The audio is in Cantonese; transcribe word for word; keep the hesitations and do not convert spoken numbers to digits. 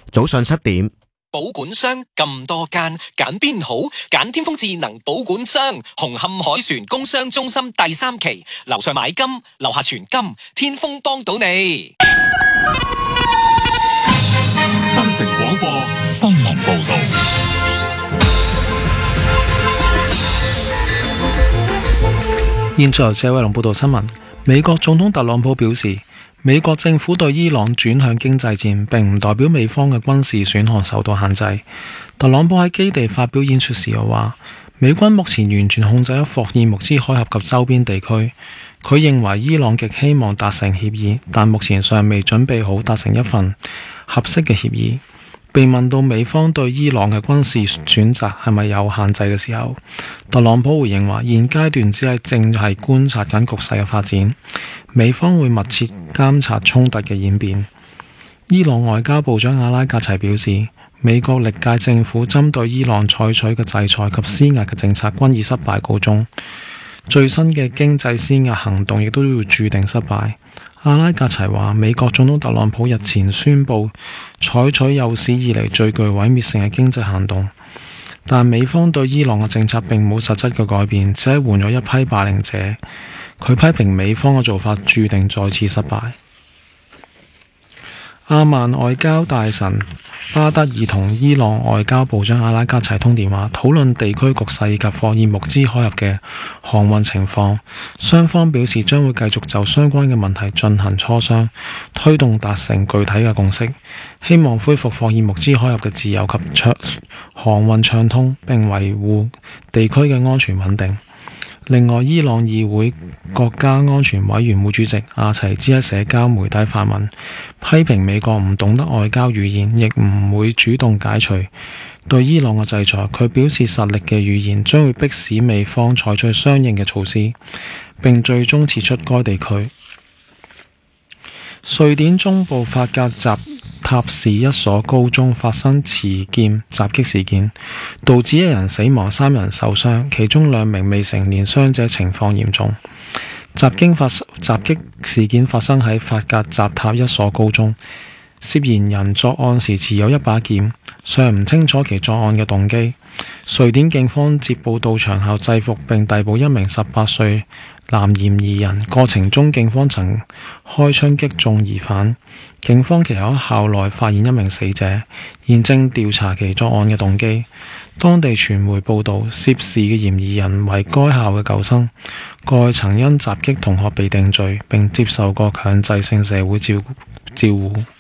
早上七點。 保管箱咁多間，揀邊好？揀天風智能保管箱，紅磡海船工商中心第三期，樓上買金，樓下存金，天風幫到你。 新城廣播新聞報道。 現在由謝偉龍報道新聞。美國總統特朗普表示，美國政府對伊朗轉向經濟戰，並唔代表美方嘅軍事選項受到限制。特朗普喺基地發表演說時又話，美軍目前完全控制咗霍爾木茲海峽及周邊地區。佢認為伊朗極希望達成協議，但目前尚未準備好達成一份合適嘅協議。被問到美方對伊朗嘅軍事選擇係咪有限制嘅時候，特朗普回應話，現階段只係正係觀察緊局勢嘅發展，美方會密切監察衝突嘅演變。伊朗外交部長阿拉格齊表示，美國歷屆政府針對伊朗採取嘅制裁及施壓嘅政策均以失敗告終，最新嘅經濟施壓行動亦都要注定失敗。阿拉格齊話，美國總統特朗普日前宣布採取有史以嚟最具毀滅性嘅經濟行動，但美方對伊朗嘅政策並冇實質嘅改變，只係換咗一批霸凌者。佢批評美方嘅做法注定再次失敗。阿曼外交大臣巴德爾同伊朗外交部長阿拉格齊通電話，討論地區局勢以及霍爾木茲海峽嘅航運情況。雙方表示將會繼續就相關嘅問題進行磋商，推動達成具體嘅共識，希望恢復霍爾木茲海峽嘅自由及暢航運暢通，並維護地區嘅安全穩定。另外，伊朗議會國家安全委員會主席阿齊茲喺社交媒體發文，批評美國唔懂得外交語言，亦唔會主動解除對伊朗嘅制裁。佢表示，實力嘅語言將會迫使美方採取相應嘅措施，並最終撤出該地區。瑞典中部法格集塔市一所高中發生持劍襲擊事件，導致一人死亡，三人受傷，其中兩名未成年傷者情況嚴重。襲擊發襲擊事件發生喺法格集塔一所高中，涉嫌人作案時持有一把劍，尚唔清楚其作案嘅動機。瑞典警方接報到場後制服並逮捕一名十八歲男嫌疑人，過程中警方曾開槍擊中疑犯。警方其後喺校內發現一名死者，現正調查其作案嘅動機。當地傳媒報道，涉事嘅嫌疑人為該校嘅舊生，過去曾因襲擊同學被定罪，並接受過強制性社會照照護。